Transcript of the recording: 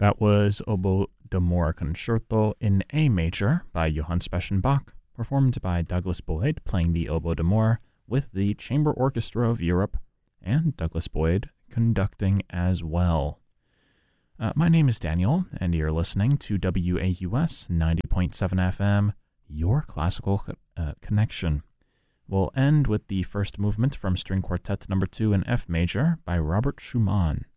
That was Oboe d'Amore Concerto in A major by Johann Sebastian Bach, performed by Douglas Boyd playing the oboe d'amore with the Chamber Orchestra of Europe, and Douglas Boyd conducting as well. My name is Daniel, and you're listening to WAUS 90.7 FM, your classical connection. We'll end with the first movement from String Quartet No. 2 in F major by Robert Schumann.